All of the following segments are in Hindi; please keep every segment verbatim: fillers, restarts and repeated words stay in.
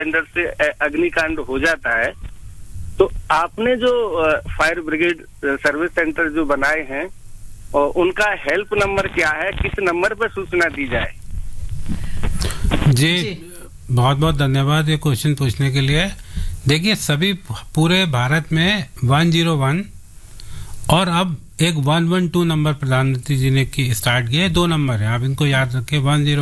अंदर से अग्निकांड हो जाता है, तो आपने जो फायर ब्रिगेड सर्विस सेंटर जो बनाए हैं और उनका हेल्प नंबर क्या है, किस नंबर पर सूचना दी जाए? जी, बहुत बहुत धन्यवाद ये क्वेश्चन पूछने के लिए। देखिए, सभी पूरे भारत में एक सौ एक और अब एक एक दो नंबर प्रधानमंत्री जी ने की स्टार्ट किया है। दो नंबर है, आप इनको याद रखें, एक सौ एक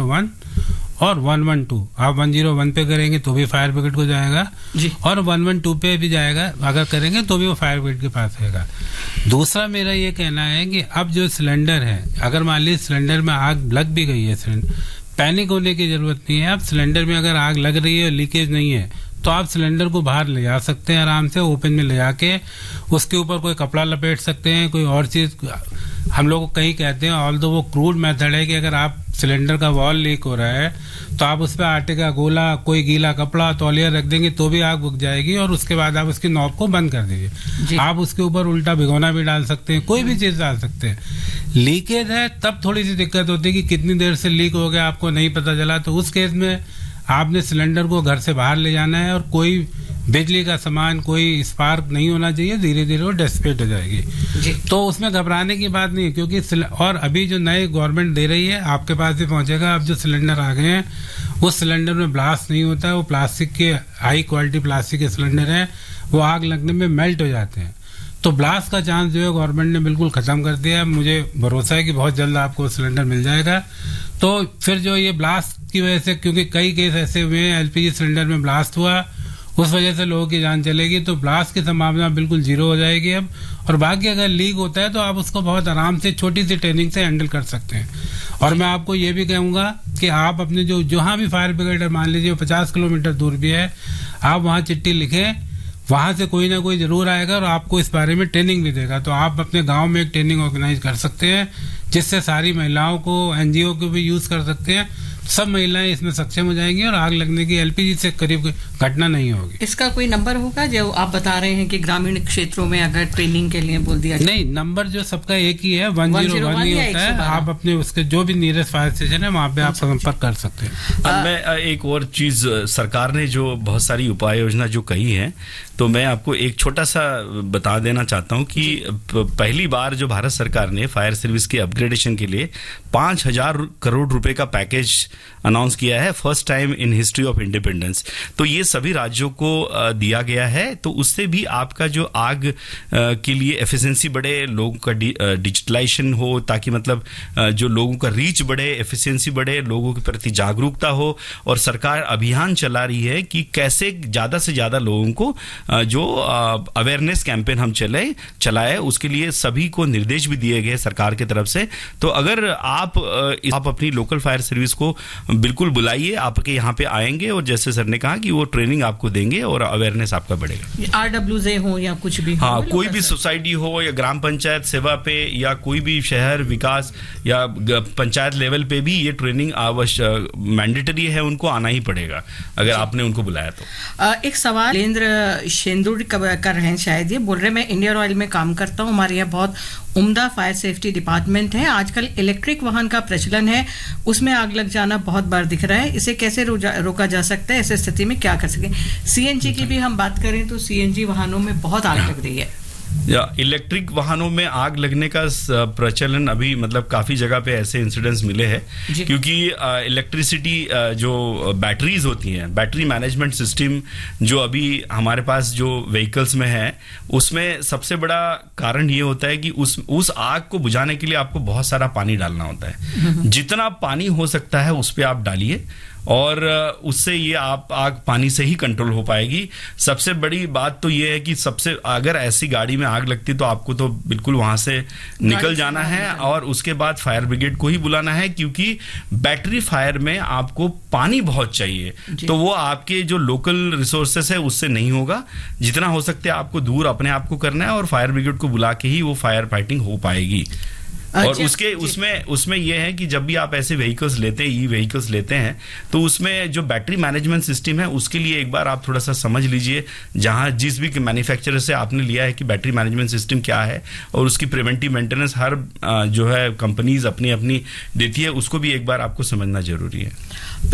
और एक सौ बारह। आप एक सौ एक पे करेंगे तो भी फायर ब्रिगेड को जाएगा जी, और एक सौ बारह पे भी जाएगा, अगर करेंगे तो भी वो फायर ब्रिगेड के पास आएगा। दूसरा मेरा ये कहना है कि अब जो सिलेंडर है, अगर मान लीजिए सिलेंडर में आग लग भी गई है, पैनिक होने की जरूरत नहीं है। अब सिलेंडर में अगर आग लग रही है, लीकेज नहीं है, तो आप सिलेंडर को बाहर ले जा सकते हैं, आराम से ओपन में ले जाके उसके ऊपर कोई कपड़ा लपेट सकते हैं, कोई और चीज। हम लोग कहीं कहते हैं, ऑल दो वो क्रूड मेथड है कि अगर आप सिलेंडर का वॉल लीक हो रहा है तो आप उस पर आटे का गोला, कोई गीला कपड़ा, तौलिया रख देंगे तो भी आग बुझ जाएगी, और उसके बाद आप उसकी नॉब को बंद कर दीजिए। आप उसके ऊपर उल्टा भिगोना भी डाल सकते हैं, कोई भी चीज डाल सकते हैं। लीकेज है तब थोड़ी सी दिक्कत होती है कि कितनी देर से लीक हो गया, आपको नहीं पता चला, तो उस केस में आपने सिलेंडर को घर से बाहर ले जाना है, और कोई बिजली का सामान, कोई स्पार्क नहीं होना चाहिए, धीरे धीरे वो डिसिपेट हो जाएगी जी। तो उसमें घबराने की बात नहीं है, क्योंकि और अभी जो नए गवर्नमेंट दे रही है आपके पास भी पहुंचेगा। अब जो सिलेंडर आ गए हैं उस सिलेंडर में ब्लास्ट नहीं होता है, वो प्लास्टिक के, हाई क्वालिटी प्लास्टिक के सिलेंडर हैं, वो आग लगने में मेल्ट हो जाते हैं। तो ब्लास्ट का चांस जो है गवर्नमेंट ने बिल्कुल खत्म कर दिया है। मुझे भरोसा है कि बहुत जल्द आपको सिलेंडर मिल जाएगा। तो फिर जो ये ब्लास्ट की वजह से, क्योंकि कई केस ऐसे हुए हैं एलपीजी सिलेंडर में ब्लास्ट हुआ, उस वजह से लोगों की जान चलेगी, तो ब्लास्ट की संभावना बिल्कुल जीरो हो जाएगी अब। और बाकी अगर लीक होता है तो आप उसको बहुत आराम से छोटी सी ट्रेनिंग से हैंडल कर सकते हैं। और मैं आपको ये भी कहूंगा कि आप अपने जो जहां भी फायर ब्रिगेड मान लीजिए पचास किलोमीटर दूर भी है, आप वहां चिट्ठी लिखें, वहां से कोई ना कोई जरूर आएगा और आपको इस बारे में ट्रेनिंग भी देगा। तो आप अपने गांव में एक ट्रेनिंग ऑर्गेनाइज कर सकते हैं, जिससे सारी महिलाओं को, एनजीओ को भी यूज कर सकते हैं। सब महिलाएं इसमें सक्षम हो जाएंगी और आग लगने की एलपीजी से करीब घटना नहीं होगी। इसका कोई नंबर होगा जो आप बता रहे हैं कि ग्रामीण क्षेत्रों में अगर ट्रेनिंग के लिए बोल दिया? नहीं, नंबर जो सबका एक ही है, वन जीरो वन ही होता है। आप अपने उसके जो भी नियरेस्ट फायर स्टेशन है वहाँ पे आप संपर्क कर सकते हैं। अब मैं एक और चीज, सरकार ने जो बहुत सारी उपाय योजना जो कही है, तो मैं आपको एक छोटा सा बता देना चाहता हूं कि पहली बार जो भारत सरकार ने फायर सर्विस के अपग्रेडेशन के लिए पांच हजार करोड़ रुपए का पैकेज अनाउंस किया है, first time in history of independence. तो ये सभी राज्यों को दिया गया है, तो उससे भी आपका जो आग के लिए एफिशिएंसी बढ़े, लोगों का डिजिटलाइजेशन हो, ताकि मतलब जो लोगों का रीच बढ़े, एफिशिएंसी बढ़े, लोगों के प्रति जागरूकता हो। और सरकार अभियान चला रही है कि कैसे ज्यादा से ज्यादा लोगों को जो अवेयरनेस कैंपेन हम चले चलाए, उसके लिए सभी को निर्देश भी दिए गए सरकार की तरफ से। तो अगर आप आप अपनी लोकल फायर सर्विस को बिल्कुल बुलाइए, आपके यहाँ पे आएंगे और जैसे सर ने कहा कि वो ट्रेनिंग आपको देंगे और अवेयरनेस आपका बढ़ेगा। आरडब्ल्यूजे हो या कुछ भी, हाँ, कोई भी सोसाइटी हो या ग्राम पंचायत सेवा पे या कोई भी शहर विकास या पंचायत लेवल पे भी ये ट्रेनिंग आवश्यक मैंडेटरी है, उनको आना ही पड़ेगा अगर आपने उनको बुलाया तो। एक सवाल लेंद्र शेंदुर कर रहे हैं, शायद ये बोल रहे, मैं इंडियन ऑयल में काम करता हूँ, हमारे यहाँ बहुत उम्दा फायर सेफ्टी डिपार्टमेंट है। आजकल इलेक्ट्रिक वाहन का प्रचलन है, उसमें आग लग जाना बहुत बार दिख रहा है, इसे कैसे रोका जा सकता है? ऐसी स्थिति में क्या कर सकें? सीएनजी की भी हम बात करें तो सीएनजी वाहनों में बहुत आग लग रही है। या इलेक्ट्रिक वाहनों में आग लगने का प्रचलन अभी मतलब काफी जगह पे ऐसे इंसिडेंट्स मिले हैं, क्योंकि इलेक्ट्रिसिटी जो बैटरीज होती हैं, बैटरी मैनेजमेंट सिस्टम जो अभी हमारे पास जो व्हीकल्स में है, उसमें सबसे बड़ा कारण ये होता है कि उस उस आग को बुझाने के लिए आपको बहुत सारा पानी डालना होता है। जितना पानी हो सकता है उस पर आप डालिए, और उससे ये आप आग पानी से ही कंट्रोल हो पाएगी। सबसे बड़ी बात तो ये है कि सबसे अगर ऐसी गाड़ी में आग लगती तो आपको तो बिल्कुल वहां से निकल जाना है और उसके बाद फायर ब्रिगेड को ही बुलाना है, क्योंकि बैटरी फायर में आपको पानी बहुत चाहिए, तो वो आपके जो लोकल रिसोर्सेस है उससे नहीं होगा। जितना हो सकता है आपको दूर अपने आप को करना है और फायर ब्रिगेड को बुला के ही वो फायर फाइटिंग हो पाएगी। और उसके उसमें उसमें यह है कि जब भी आप ऐसे व्हीकल्स लेते हैं, ई व्हीकल्स लेते हैं, तो उसमें जो बैटरी मैनेजमेंट सिस्टम है उसके लिए एक बार आप थोड़ा सा समझ लीजिए, जहां जिस भी मैन्युफैक्चरर से आपने लिया है कि बैटरी मैनेजमेंट सिस्टम क्या है और उसकी प्रिवेंटिव मेंटेनेंस हर जो है कंपनीज अपनी अपनी देती है, उसको भी एक बार आपको समझना जरूरी है।